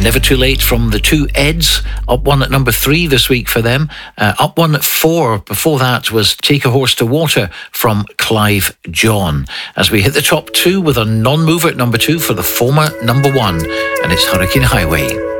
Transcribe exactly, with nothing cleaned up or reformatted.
Never Too Late from the Two Eds, up one at number three this week for them. Uh, up one at four before that was Take a Horse to Water from Clive John. As we hit the top two with a non-mover at number two for the former number one, and it's Hurricane Highway.